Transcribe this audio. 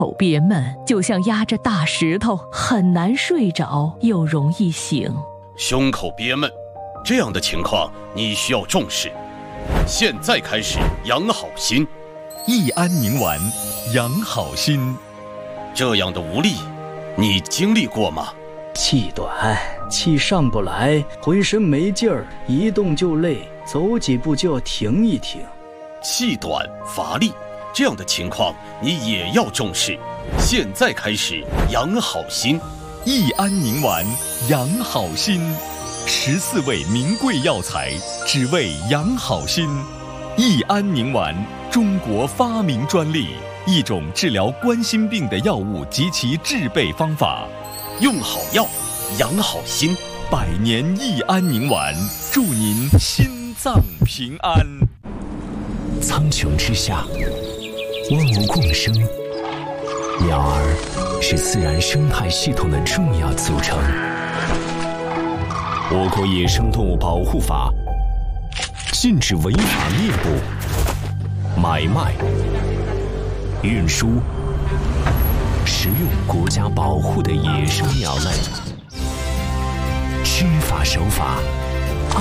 口憋闷，就像压着大石头，很难睡着，又容易醒。 胸口憋闷，这样的情况你需要重视。现在开始养好心。 益安宁丸，养好心。 这样的无力，你经历过吗？ 气短，气上不来，浑身没劲儿，一动就累，走几步就要停一停。 气短乏力，这样的情况你也要重视。现在开始养好心。 益安宁丸，养好心。14味名贵药材，只为养好心。益安宁丸，中国发明专利，一种治疗冠心病的药物及其制备方法。 用好药，养好心。 100年益安宁丸，祝您心脏平安。 苍穹之下，万物共生，鸟儿是自然生态系统的重要组成。我国野生动物保护法禁止违法猎捕、买卖、运输、食用国家保护的野生鸟类，知法守法，